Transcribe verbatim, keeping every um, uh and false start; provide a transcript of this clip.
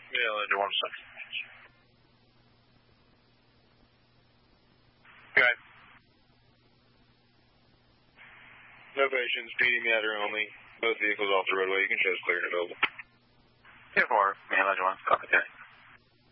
Yeah, Ledger one second. Okay. No patients, P D matter only. Both vehicles off the roadway. You can show us clear and available. ten four, man, Ledger one, copy that.